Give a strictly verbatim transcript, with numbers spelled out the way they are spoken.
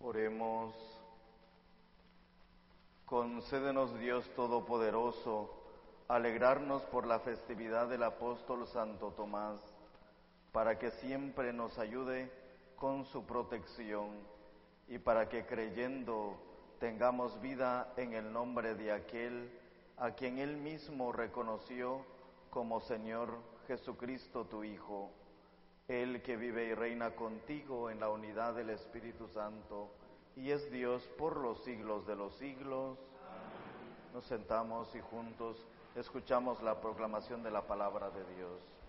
Oremos. Concédenos, Dios Todopoderoso, alegrarnos por la festividad del apóstol Santo Tomás, para que siempre nos ayude con su protección y para que creyendo tengamos vida en el nombre de aquel a quien él mismo reconoció como Señor Jesucristo, tu Hijo, Él que vive y reina contigo en la unidad del Espíritu Santo y es Dios por los siglos de los siglos. Amén. Nos sentamos y juntos escuchamos la proclamación de la palabra de Dios.